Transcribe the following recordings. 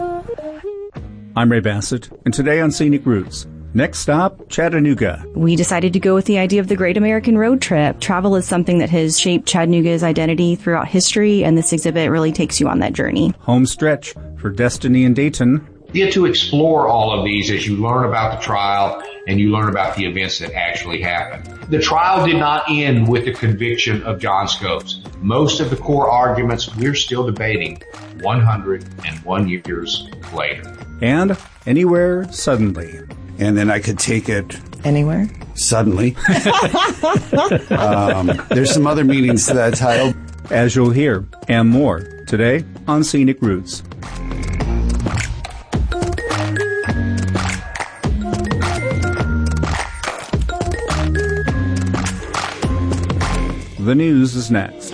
I'm Ray Bassett, and today on Scenic Routes, next stop, Chattanooga. We decided to go with the idea of the Great American Road Trip. Travel is something that has shaped Chattanooga's identity throughout history, and this exhibit really takes you on that journey. Home stretch for Destiny and Dayton. You get to explore all of these as you learn about the trial and you learn about the events that actually happened. The trial did not end with the conviction of John Scopes. Most of the core arguments we're still debating 101 years later. And Anywhere Suddenly. And then I could take it anywhere suddenly. There's some other meanings to that title. As you'll hear, and more, today on Scenic Routes. The news is next.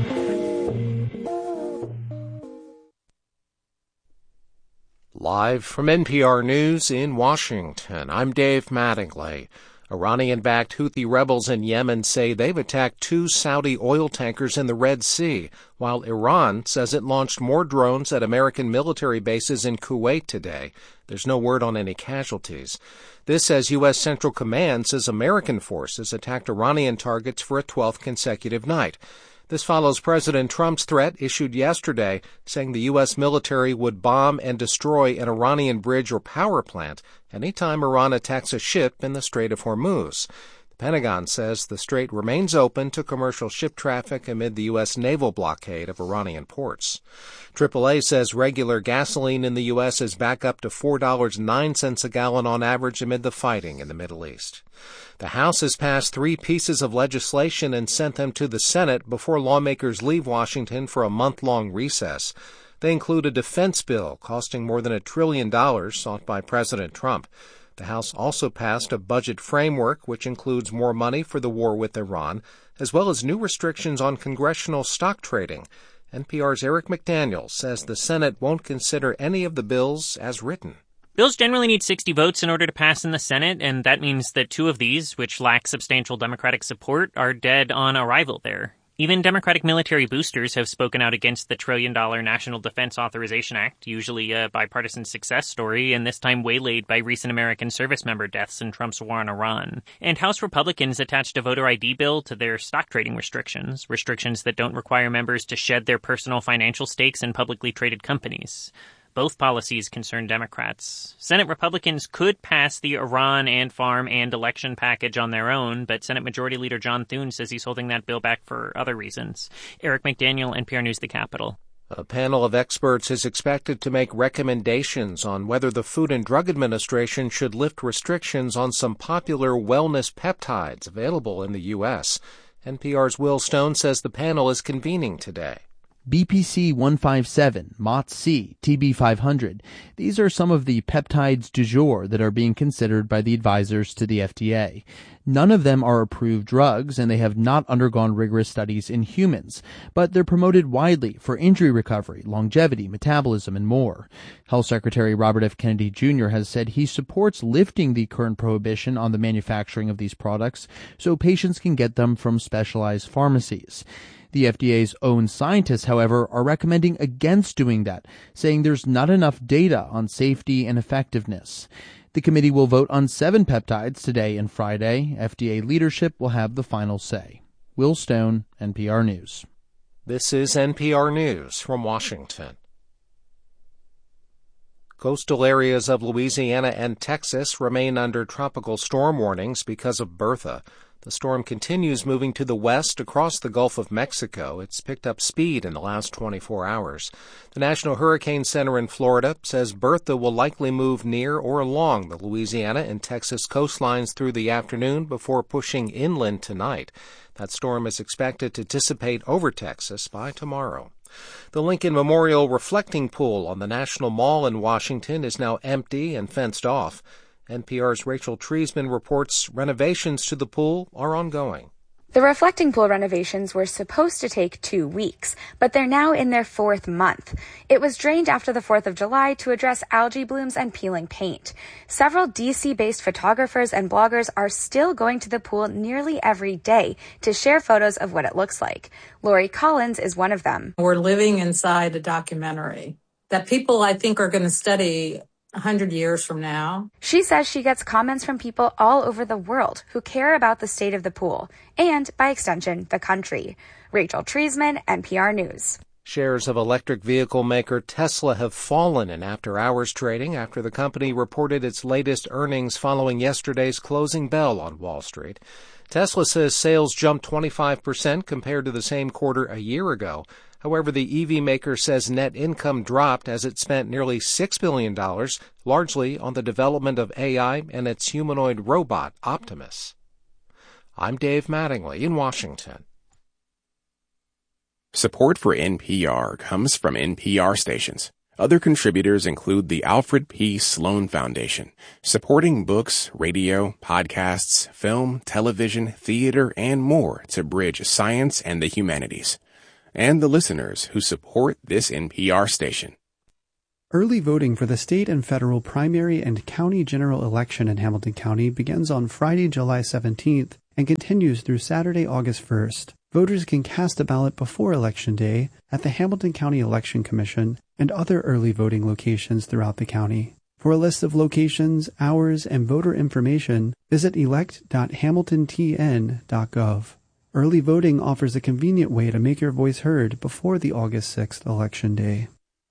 Live from NPR News in Washington, I'm Dave Mattingly. Iranian-backed Houthi rebels in Yemen say they've attacked 2 Saudi oil tankers in the Red Sea, while Iran says it launched more drones at American military bases in Kuwait today. There's no word on any casualties. This as U.S. Central Command says American forces attacked Iranian targets for a 12th consecutive night. This follows President Trump's threat issued yesterday, saying the U.S. military would bomb and destroy an Iranian bridge or power plant anytime Iran attacks a ship in the Strait of Hormuz. The Pentagon says the strait remains open to commercial ship traffic amid the U.S. naval blockade of Iranian ports. AAA says regular gasoline in the U.S. is back up to $4.09 a gallon on average amid the fighting in the Middle East. The House has passed 3 pieces of legislation and sent them to the Senate before lawmakers leave Washington for a month-long recess. They include a defense bill costing more than $1 trillion sought by President Trump. The House also passed a budget framework which includes more money for the war with Iran, as well as new restrictions on congressional stock trading. NPR's Eric McDaniel says the Senate won't consider any of the bills as written. Bills generally need 60 votes in order to pass in the Senate, and that means that 2 of these, which lack substantial Democratic support, are dead on arrival there. Even Democratic military boosters have spoken out against the $1 trillion National Defense Authorization Act, usually a bipartisan success story, and this time waylaid by recent American service member deaths in Trump's war on Iran. And House Republicans attached a voter ID bill to their stock trading restrictions that don't require members to shed their personal financial stakes in publicly traded companies. Both policies concern Democrats. Senate Republicans could pass the Iran and farm and election package on their own, but Senate Majority Leader John Thune says he's holding that bill back for other reasons. Eric McDaniel, NPR News, the Capitol. A panel of experts is expected to make recommendations on whether the Food and Drug Administration should lift restrictions on some popular wellness peptides available in the U.S. NPR's Will Stone says the panel is convening today. BPC 157, MOTS-C, TB500. These are some of the peptides du jour that are being considered by the advisors to the FDA. None of them are approved drugs, and they have not undergone rigorous studies in humans, but they're promoted widely for injury recovery, longevity, metabolism, and more. Health Secretary Robert F. Kennedy Jr. has said he supports lifting the current prohibition on the manufacturing of these products so patients can get them from specialized pharmacies. The FDA's own scientists, however, are recommending against doing that, saying there's not enough data on safety and effectiveness. The committee will vote on 7 peptides today and Friday. FDA leadership will have the final say. Will Stone, NPR News. This is NPR News from Washington. Coastal areas of Louisiana and Texas remain under tropical storm warnings because of Bertha. The storm continues moving to the west across the Gulf of Mexico. It's picked up speed in the last 24 hours. The National Hurricane Center in Florida says Bertha will likely move near or along the Louisiana and Texas coastlines through the afternoon before pushing inland tonight. That storm is expected to dissipate over Texas by tomorrow. The Lincoln Memorial Reflecting Pool on the National Mall in Washington is now empty and fenced off. NPR's Rachel Treisman reports renovations to the pool are ongoing. The reflecting pool renovations were supposed to take 2 weeks, but they're now in their 4th month. It was drained after the 4th of July to address algae blooms and peeling paint. Several DC-based photographers and bloggers are still going to the pool nearly every day to share photos of what it looks like. Lori Collins is one of them. We're living inside a documentary. that people, I think, are going to study 100 years from now. She says she gets comments from people all over the world who care about the state of the pool and, by extension, the country. Rachel Treisman, NPR News. Shares of electric vehicle maker Tesla have fallen in after-hours trading after the company reported its latest earnings following yesterday's closing bell on Wall Street. Tesla says sales jumped 25% compared to the same quarter a year ago. However, the EV maker says net income dropped as it spent nearly $6 billion, largely on the development of AI and its humanoid robot, Optimus. I'm Dave Mattingly in Washington. Support for NPR comes from NPR stations. Other contributors include the Alfred P. Sloan Foundation, supporting books, radio, podcasts, film, television, theater, and more to bridge science and the humanities. And the listeners who support this NPR station. Early voting for the state and federal primary and county general election in Hamilton County begins on Friday, July 17th and continues through Saturday, August 1st. Voters can cast a ballot before Election Day at the Hamilton County Election Commission and other early voting locations throughout the county. For a list of locations, hours, and voter information, visit elect.hamiltontn.gov. Early voting offers a convenient way to make your voice heard before the August 6th Election Day.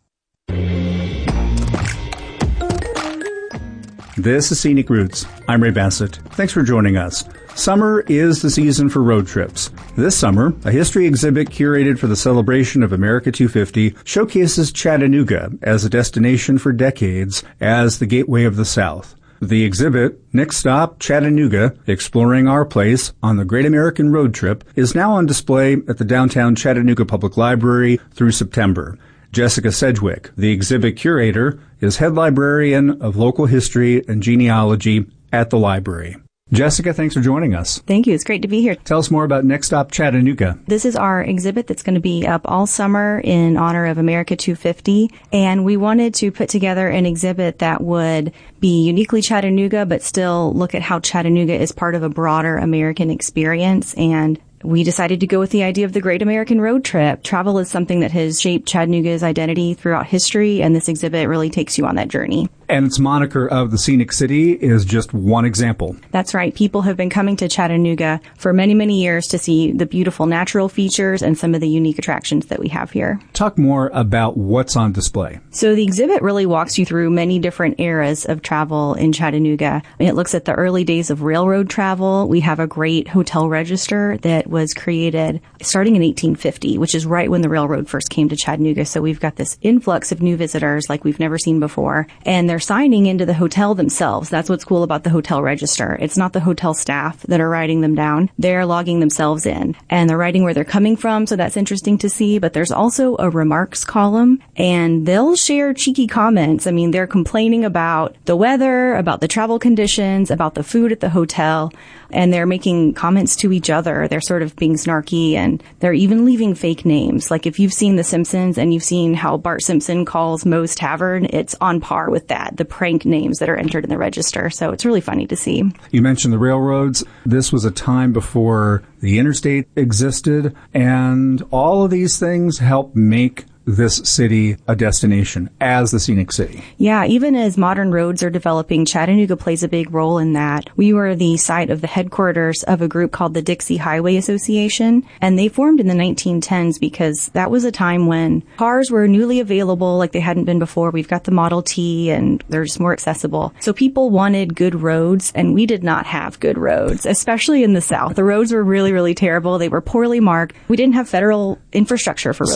This is Scenic Routes. I'm Ray Bassett. Thanks for joining us. Summer is the season for road trips. This summer, a history exhibit curated for the celebration of America 250 showcases Chattanooga as a destination for decades as the gateway of the South. The exhibit, Next Stop, Chattanooga, Exploring Our Place on the Great American Road Trip, is now on display at the downtown Chattanooga Public Library through September. Jessica Sedgwick, the exhibit curator, is head librarian of local history and genealogy at the library. Jessica, thanks for joining us. Thank you. It's great to be here. Tell us more about Next Stop Chattanooga. This is our exhibit that's going to be up all summer in honor of America 250. And we wanted to put together an exhibit that would be uniquely Chattanooga, but still look at how Chattanooga is part of a broader American experience. And we decided to go with the idea of the Great American Road Trip. Travel is something that has shaped Chattanooga's identity throughout history, and this exhibit really takes you on that journey. And its moniker of the Scenic City is just one example. That's right. People have been coming to Chattanooga for many, many years to see the beautiful natural features and some of the unique attractions that we have here. Talk more about what's on display. So the exhibit really walks you through many different eras of travel in Chattanooga. It looks at the early days of railroad travel. We have a great hotel register that was created starting in 1850, which is right when the railroad first came to Chattanooga. So we've got this influx of new visitors like we've never seen before, and they're signing into the hotel themselves. That's what's cool about the hotel register. It's not the hotel staff that are writing them down. They're logging themselves in, and they're writing where they're coming from, so that's interesting to see. But there's also a remarks column, and they'll share cheeky comments. I mean, they're complaining about the weather, about the travel conditions, about the food at the hotel, and they're making comments to each other. They're sort of being snarky, and they're even leaving fake names. Like if you've seen The Simpsons and you've seen how Bart Simpson calls Moe's Tavern, it's on par with that, the prank names that are entered in the register. So it's really funny to see. You mentioned the railroads. This was a time before the interstate existed, and all of these things help make this city a destination as the Scenic City. Yeah, even as modern roads are developing, Chattanooga plays a big role in that. We were the site of the headquarters of a group called the Dixie Highway Association, and they formed in the 1910s because that was a time when cars were newly available like they hadn't been before. We've got the Model T, and they're just more accessible. So people wanted good roads, and we did not have good roads, especially in the South. The roads were really, really terrible. They were poorly marked. We didn't have federal infrastructure for roads.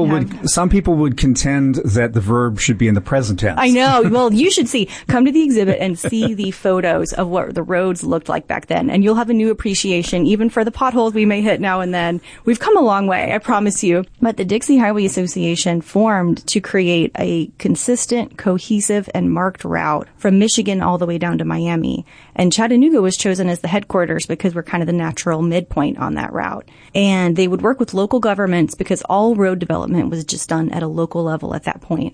Some people would contend that the verb should be in the present tense. I know. Well, you should come to the exhibit and see the photos of what the roads looked like back then, and you'll have a new appreciation, even for the potholes we may hit now and then. We've come a long way, I promise you. But the Dixie Highway Association formed to create a consistent, cohesive, and marked route from Michigan all the way down to Miami. And Chattanooga was chosen as the headquarters because we're kind of the natural midpoint on that route. And they would work with local governments because all road development was just done at a local level at that point.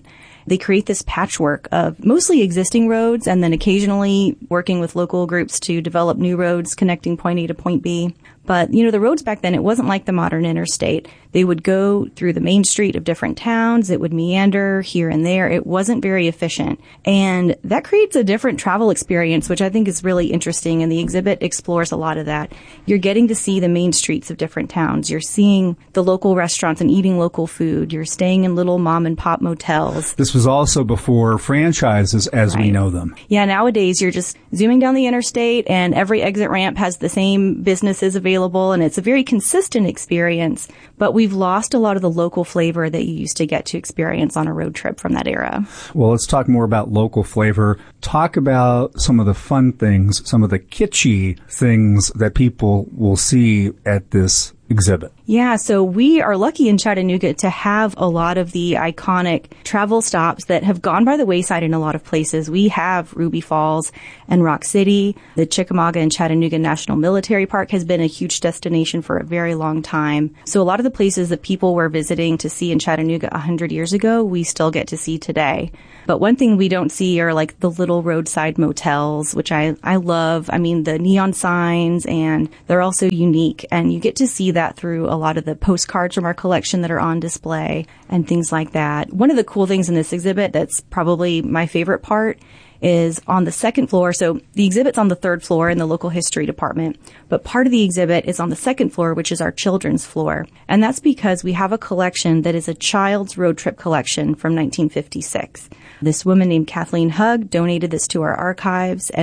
They create this patchwork of mostly existing roads and then occasionally working with local groups to develop new roads connecting point A to point B. But, the roads back then, it wasn't like the modern interstate. They would go through the main street of different towns. It would meander here and there. It wasn't very efficient. And that creates a different travel experience, which I think is really interesting. And the exhibit explores a lot of that. You're getting to see the main streets of different towns. You're seeing the local restaurants and eating local food. You're staying in little mom and pop motels. This was also before franchises as we know them. Yeah, nowadays you're just zooming down the interstate and every exit ramp has the same businesses available. And it's a very consistent experience, but we've lost a lot of the local flavor that you used to get to experience on a road trip from that era. Well, let's talk more about local flavor. Talk about some of the fun things, some of the kitschy things that people will see at this exhibit. Yeah, so we are lucky in Chattanooga to have a lot of the iconic travel stops that have gone by the wayside in a lot of places. We have Ruby Falls and Rock City. The Chickamauga and Chattanooga National Military Park has been a huge destination for a very long time. So a lot of the places that people were visiting to see in Chattanooga 100 years ago, we still get to see today. But one thing we don't see are like the little roadside motels, which I love. I mean, the neon signs, and they're also unique. And you get to see that through a lot of the postcards from our collection that are on display and things like that. One of the cool things in this exhibit that's probably my favorite part is on the second floor. So the exhibit's on the third floor in the local history department, but part of the exhibit is on the second floor, which is our children's floor. And that's because we have a collection that is a child's road trip collection from 1956. This woman named Kathleen Hugg donated this to our archives, and